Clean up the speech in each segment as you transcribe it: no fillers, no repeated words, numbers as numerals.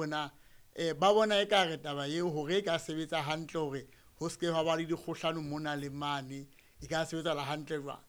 bona ba bona e ka re taba eo hore e ka sebetsa hantle hore ho se ke ha ba le dikgohlano mona le mane e ka sebetsa la hantle jwang.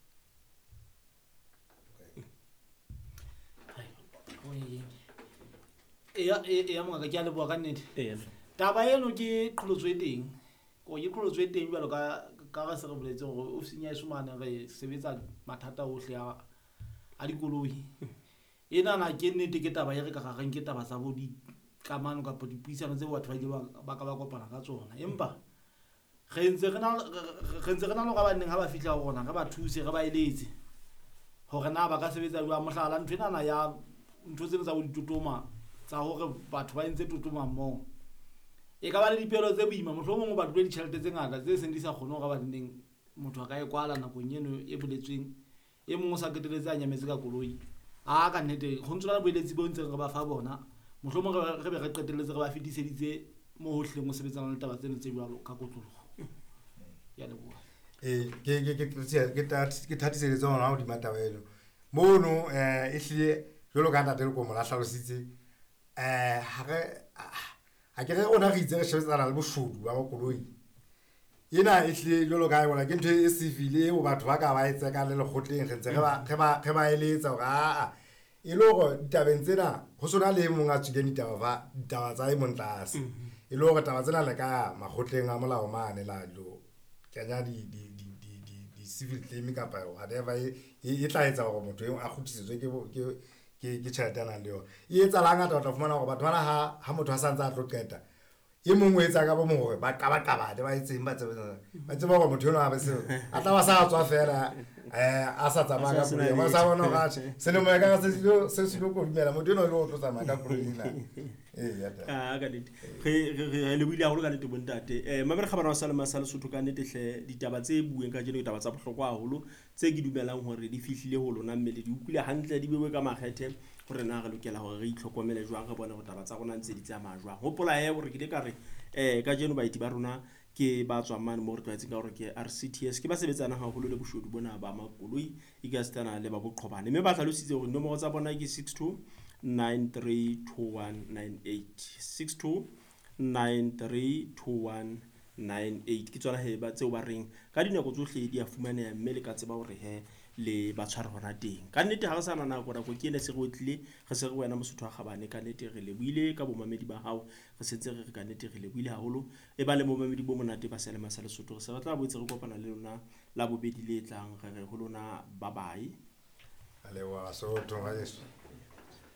Ya mo ka ke a leboha ka nnete taba eno ke qholotso e teng ko ke qholotso e teng jwalo ka se re boletse hore ofising ya Esumane re sebetsa mathata ohle a dikoloi ena na ke nnete ke taba e re ka gareng ke taba tsa bo di kamano kapa dipuisano tse batho ba ka ba kopana ka tsona empa re ntse re na le ga ba neng ha ba fihla ho rona re ba thuse re ba eletse hore na ba ka sebetsa jwang mohlala ntho ena na ya ntho tsena tsa bo ditotoma tsa hore batho ba entse totoma mmoho e ka ba le dipelo tse boima mohlomong ba dule ditjhelete tse ngata tse seng di sa kgone hore ba neng motho a ka e kwala nakong eno e boletsweng e mong o sa keteletse a nyametse ka koloi ka nnete ho ntse le boeletsi bo ntseng re ba fa bona mohlomong re be re qetelletse re ba fetiseditse mo hohle mo sebetsana le taba tsena tse jwalo ka kotloloho ya leboha. Ke thathiseditse hona ho di mataba eno mono e hlile jwalo ka ntate le ko mo la hlalositse ha ke re ona re itse re shebetsana le boshodu ba koloi ena e hlile jwalo ka bona ke ntho e civil eo batho ba ka ba etsa ka le lekgotleng re ntse re ba eletsa hore e le hore ditabeng tsena ho sona le mong a tswileng ditaba tsa e montlase e le hore taba tsena le ka makgotleng a molao mane la lo kenya di civil claim kapa whatever e tla etsa hore motho a kgutlisetswe ke tjhelete ya nang le yona e etsa la ngata o tla fumana hore batho bana ha motho a santse a tlo qeta e mongwe etsa ka bo mo hore ba qabaqabane ba etseng ba tseba hore motho yona a tla ba sa tswa fela a sa tsamaya ka koloi ba sa bona ga se le mo ka se se go dumela motho yona o tlo tsamaya ka koloi la ka nnete re le buile haholo ka nnete bontate mamere khabana wa Salema sa Lesotho ka nnete hle ditaba tse bueng ka jeno ditaba tsa bohlokwa haholo tse ke dumelang hore di fihlile ho lona mmele di utlwile hantle di bewe ka makgethe hore na re lokela hore re itlhokomele jwang re bone hore taba tsa rona ntse di tsamaya jwang hopola hore ke ka re ka jeno baiti ba rona ke ba tswang mane mo re tlwaetseng ka hore ke RCTS ke ba sebetsana haholo le boshodu bona ba makoloi e ka stana le ba boqhobane mme ba hlalositse hore nomoro tsa bona ke 62 932198 62932198 ke tsona ba tseo ba reng ka dinako tsohle di a fumaneha mme le ka tseba hore le ba tshware hona teng ka nnete ha re sana nako ke ene se go tlile re se re wena Mosotho a Kgabane ka nnete re le buile ka bomamedi ba hao re sentse re ka nnete re le buile haholo e ba le bomamedi bo monate ba Salema sa Lesotho re se batla boetse re kopana le lona la bobedi le tlang re ho lona bye bye. Alewa Basotho ga Yesu.